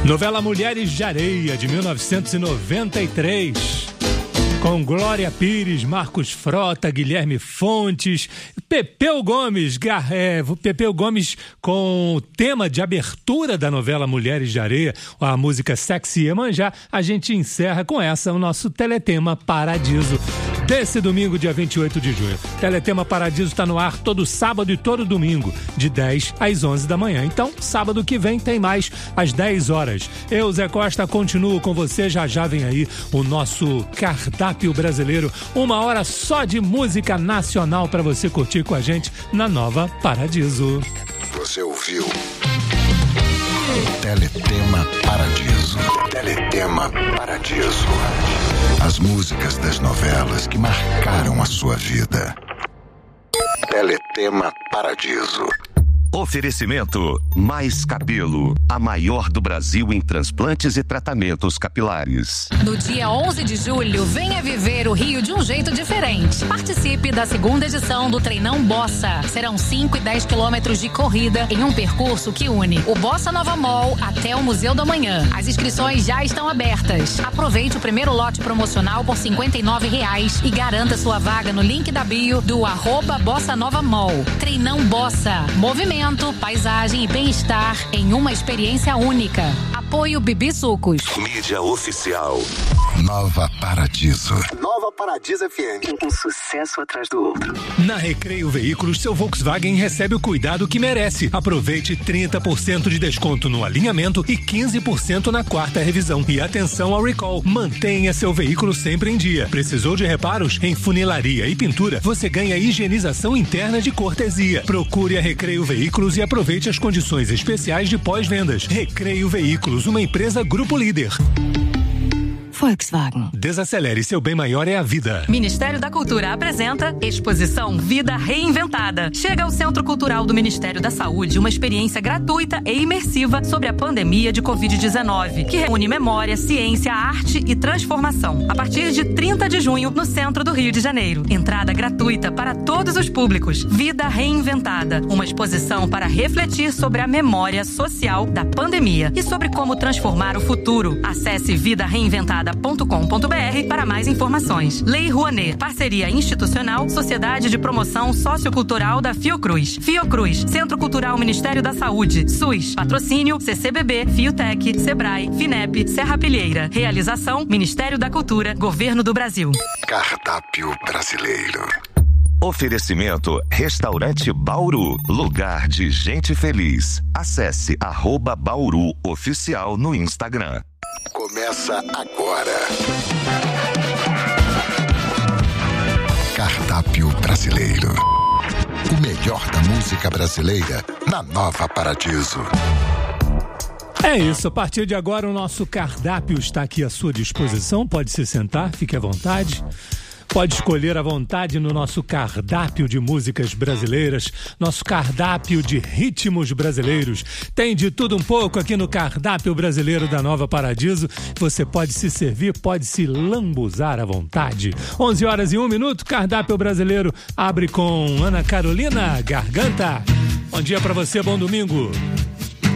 Novela Mulheres de Areia, de 1993. Com Glória Pires, Marcos Frota, Guilherme Fontes, Pepeu Gomes. Pepeu Gomes com o tema de abertura da novela Mulheres de Areia, a música Sexy Iemanjá. A gente encerra com essa o nosso Teletema Paradiso desse domingo, dia 28 de junho. Teletema Paradiso está no ar todo sábado e todo domingo, de 10 às 11 da manhã. Então, sábado que vem tem mais, às 10 horas. Eu, Zé Costa, continuo com você. Já vem aí o nosso cardápio brasileiro. 1 hora só de música nacional para você curtir com a gente na Nova Paradiso. Você ouviu? Teletema Paradiso. Teletema Paradiso. As músicas das novelas que marcaram a sua vida. Teletema Paradiso. Oferecimento Mais Cabelo, a maior do Brasil em transplantes e tratamentos capilares. No dia 11 de julho, venha viver o Rio de um jeito diferente. Participe da segunda edição do Treinão Bossa. Serão 5 e 10 quilômetros de corrida em um percurso que une o Bossa Nova Mall até o Museu do Amanhã. As inscrições já estão abertas. Aproveite o primeiro lote promocional por R$ 59,00 e garanta sua vaga no link da bio do @Bossa Nova Mall. Treinão Bossa. Movimento, paisagem e bem-estar em uma experiência única. Apoio Bibi Sucos. Mídia oficial. Nova Paradiso. Nova Paradiso FM. Um sucesso atrás do outro. Na Recreio Veículos, seu Volkswagen recebe o cuidado que merece. Aproveite 30% de desconto no alinhamento e 15% na quarta revisão. E atenção ao recall. Mantenha seu veículo sempre em dia. Precisou de reparos? Em funilaria e pintura, você ganha higienização interna de cortesia. Procure a Recreio Veículos e aproveite as condições especiais de pós-vendas. Recreio Veículos, uma empresa Grupo Líder. Volkswagen. Desacelere, seu bem maior é a vida. Ministério da Cultura apresenta Exposição Vida Reinventada. Chega ao Centro Cultural do Ministério da Saúde uma experiência gratuita e imersiva sobre a pandemia de Covid-19, que reúne memória, ciência, arte e transformação. A partir de 30 de junho, no centro do Rio de Janeiro. Entrada gratuita para todos os públicos. Vida Reinventada. Uma exposição para refletir sobre a memória social da pandemia e sobre como transformar o futuro. Acesse vidareinventada.com.br para mais informações. Lei Rouanet, parceria institucional, Sociedade de Promoção Sociocultural da Fiocruz. Fiocruz, Centro Cultural Ministério da Saúde. SUS, patrocínio CCBB, Fiotec, Sebrae, Finep, Serra Pilheira. Realização Ministério da Cultura, Governo do Brasil. Cardápio brasileiro. Oferecimento Restaurante Bauru, lugar de gente feliz. Acesse @Bauru Oficial no Instagram. Começa agora. Cardápio brasileiro. O melhor da música brasileira na Nova Paradiso. É isso, a partir de agora o nosso cardápio está aqui à sua disposição. Pode se sentar, fique à vontade. Pode escolher à vontade no nosso cardápio de músicas brasileiras, nosso cardápio de ritmos brasileiros. Tem de tudo um pouco aqui no cardápio brasileiro da Nova Paradiso. Você pode se servir, pode se lambuzar à vontade. 11 horas e 1 minuto, cardápio brasileiro abre com Ana Carolina Garganta. Bom dia pra você, bom domingo.